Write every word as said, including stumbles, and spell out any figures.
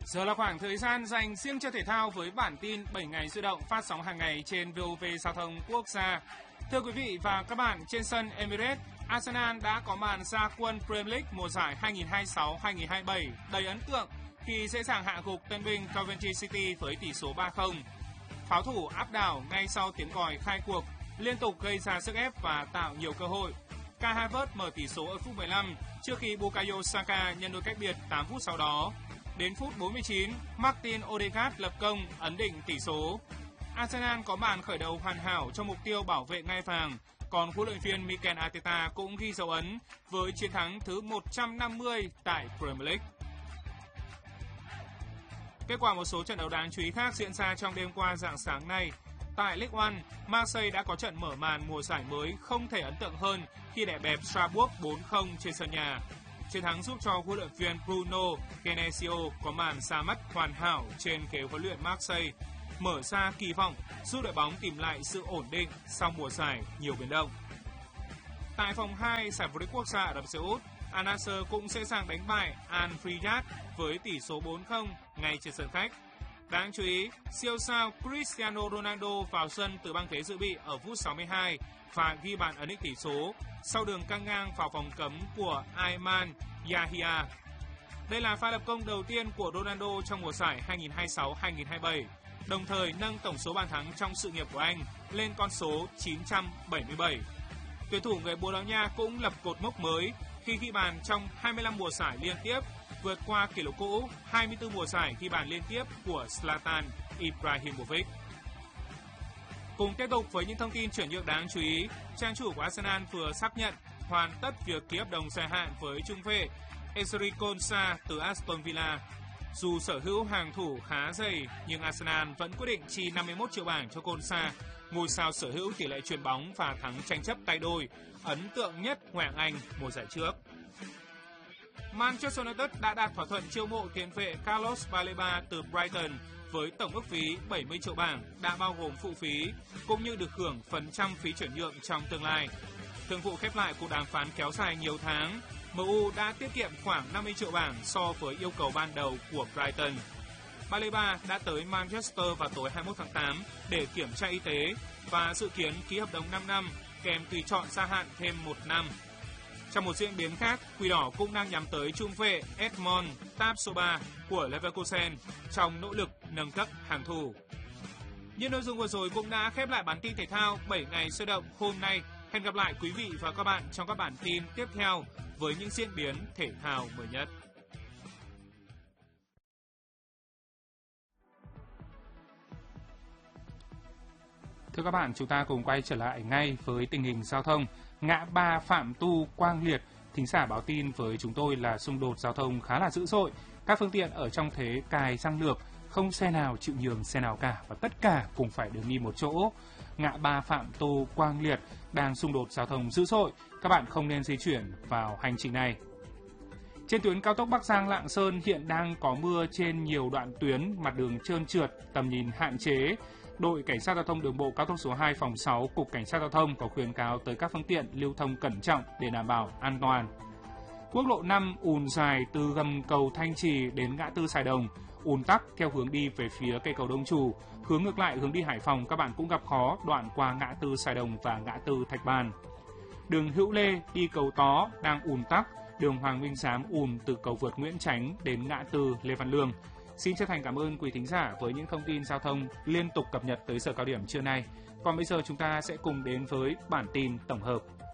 Giờ là khoảng thời gian dành riêng cho thể thao với bản tin bảy ngày sôi động phát sóng hàng ngày trên vê o vê Giao thông Quốc gia. Thưa quý vị và các bạn, trên sân Emirates, Arsenal đã có màn ra quân Premier League mùa giải hai nghìn không trăm hai mươi sáu hai nghìn không trăm hai mươi bảy đầy ấn tượng khi dễ dàng hạ gục tân binh Coventry City với tỷ số ba không. Pháo thủ áp đảo ngay sau tiếng còi khai cuộc, liên tục gây ra sức ép và tạo nhiều cơ hội. Kai Havertz mở tỷ số ở phút mười lăm trước khi Bukayo Saka nhân đôi cách biệt tám phút sau đó. Đến phút bốn mươi chín, Martin Odegaard lập công ấn định tỷ số. Arsenal có màn khởi đầu hoàn hảo cho mục tiêu bảo vệ ngai vàng, còn huấn luyện viên Mikel Arteta cũng ghi dấu ấn với chiến thắng thứ một trăm năm mươi tại Premier League. Kết quả một số trận đấu đáng chú ý khác diễn ra trong đêm qua rạng sáng nay. Tại Ligue một, Marseille đã có trận mở màn mùa giải mới không thể ấn tượng hơn khi đè bẹp Strasbourg bốn không trên sân nhà. Chiến thắng giúp cho huấn luyện viên Bruno Genesio có màn ra mắt hoàn hảo trên ghế huấn luyện Marseille, mở ra kỳ vọng giúp đội bóng tìm lại sự ổn định sau mùa giải nhiều biến động. Tại vòng hai giải vô địch quốc gia Ả Rập Xê Út, Al Nassr cũng dễ dàng đánh bại Al Riyadh với tỷ số bốn không ngay trên sân khách. Đáng chú ý, siêu sao Cristiano Ronaldo vào sân từ băng ghế dự bị ở phút sáu mươi hai và ghi bàn ấn định tỷ số sau đường căng ngang vào vòng cấm của Ayman Yahia. Đây là pha lập công đầu tiên của Ronaldo trong mùa giải hai nghìn không trăm hai mươi sáu hai nghìn không trăm hai mươi bảy, đồng thời nâng tổng số bàn thắng trong sự nghiệp của anh lên con số chín trăm bảy mươi bảy. Tuyển thủ người Bồ Đào Nha cũng lập cột mốc mới khi ghi bàn trong hai mươi lăm mùa giải liên tiếp, vượt qua kỷ lục cũ hai mươi tư mùa giải ghi bàn liên tiếp của Zlatan Ibrahimovic. Cùng tiếp tục với những thông tin chuyển nhượng đáng chú ý, trang chủ của Arsenal vừa xác nhận hoàn tất việc ký hợp đồng dài hạn với trung vệ Ezri Konsa từ Aston Villa. Dù sở hữu hàng thủ khá dày, nhưng Arsenal vẫn quyết định chi năm mươi mốt triệu bảng cho Konsa, ngôi sao sở hữu tỷ lệ chuyền bóng và thắng tranh chấp tay đôi ấn tượng nhất Ngoại hạng Anh mùa giải trước. Manchester United đã đạt thỏa thuận chiêu mộ tiền vệ Carlos Baleba từ Brighton với tổng ước phí bảy mươi triệu bảng, đã bao gồm phụ phí cũng như được hưởng phần trăm phí chuyển nhượng trong tương lai. Thương vụ khép lại cuộc đàm phán kéo dài nhiều tháng, em u đã tiết kiệm khoảng năm mươi triệu bảng so với yêu cầu ban đầu của Brighton. Baleba đã tới Manchester vào tối hai mươi mốt tháng tám để kiểm tra y tế và dự kiến ký hợp đồng năm năm kèm tùy chọn gia hạn thêm một năm. Trong một diễn biến khác, Quỷ Đỏ cũng đang nhắm tới trung vệ Edmond Tapsoba của Leverkusen trong nỗ lực nâng cấp hàng thủ. Những nội dung vừa rồi cũng đã khép lại bản tin thể thao bảy ngày sôi động hôm nay. Hẹn gặp lại quý vị và các bạn trong các bản tin tiếp theo với những diễn biến thể thao mới nhất. Thưa các bạn, chúng ta cùng quay trở lại ngay với tình hình giao thông. Ngã ba Phạm Tu Quang Liệt, thính giả báo tin với chúng tôi là xung đột giao thông khá là dữ dội. Các phương tiện ở trong thế cài răng lược, không xe nào chịu nhường xe nào cả và tất cả cùng phải đứng im một chỗ. Ngã ba Phạm Tu Quang Liệt đang xung đột giao thông dữ dội, các bạn không nên di chuyển vào hành trình này. Trên tuyến cao tốc Bắc Giang Lạng Sơn hiện đang có mưa trên nhiều đoạn tuyến, mặt đường trơn trượt, tầm nhìn hạn chế. Đội Cảnh sát Giao thông Đường bộ cao tốc số hai phòng sáu, Cục Cảnh sát Giao thông có khuyến cáo tới các phương tiện lưu thông cẩn trọng để đảm bảo an toàn. Quốc lộ năm ùn dài từ gầm cầu Thanh Trì đến ngã tư Sài Đồng, ùn tắc theo hướng đi về phía cây cầu Đông Trù. Hướng ngược lại hướng đi Hải Phòng các bạn cũng gặp khó đoạn qua ngã tư Sài Đồng và ngã tư Thạch Bàn. Đường Hữu Lê đi cầu Tó đang ùn tắc, đường Hoàng Minh Giám ùn từ cầu vượt Nguyễn Chánh đến ngã tư Lê Văn Lương. Xin chân thành cảm ơn quý thính giả với những thông tin giao thông liên tục cập nhật tới giờ cao điểm trưa nay. Còn bây giờ chúng ta sẽ cùng đến với bản tin tổng hợp.